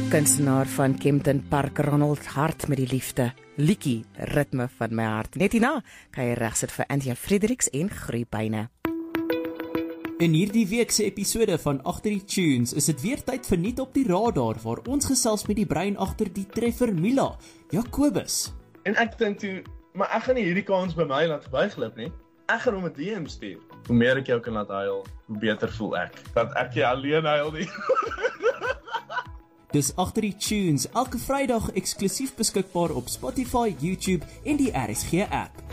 kunstenaar van Kempton Park, Ronald Hart met die liefde, liedjie, ritme van my hart. Net hierna kan jy regsit vir Antia Fredericks en Groeipyne. In hierdie week se episode van Agter die Tunes is dit weer tyd vir Nuut op die Radar, waar ons gesels met die brein agter die treffer Mila, Jacobus. En ek dink toe, maar ek gaan nie hierdie kans by my laat verbyglip nie. Ek gaan hom 'n DM stuur. Hoe meer ek jou kan laat huil, hoe beter voel ek. Dat ek jy alleen huil nie. Dis Agter die Tunes, elke Vrydag eksklusief beskikbaar op Spotify, YouTube en die RSG app.